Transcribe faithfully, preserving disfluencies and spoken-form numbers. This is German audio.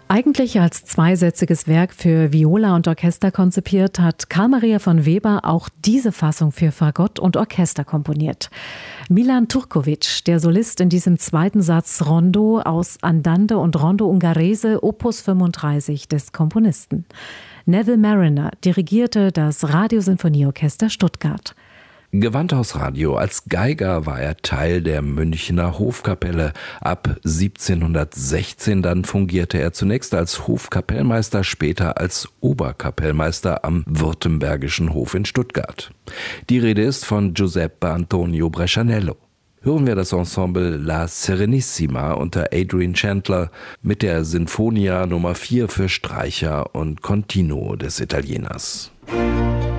Eigentlich als zweisätziges Werk für Viola und Orchester konzipiert, hat Carl Maria von Weber auch diese Fassung für Fagott und Orchester komponiert. Milan Turkovic, der Solist in diesem zweiten Satz Rondo aus Andante und Rondo Ungherese Opus fünfunddreißig des Komponisten. Neville Marriner dirigierte das Radiosinfonieorchester Stuttgart. Gewandhausradio. Als Geiger war er Teil der Münchner Hofkapelle. Ab siebzehnhundertsechzehn dann fungierte er zunächst als Hofkapellmeister, später als Oberkapellmeister am Württembergischen Hof in Stuttgart. Die Rede ist von Giuseppe Antonio Brescianello. Hören wir das Ensemble La Serenissima unter Adrian Chandler mit der Sinfonia Nummer vier für Streicher und Continuo des Italieners.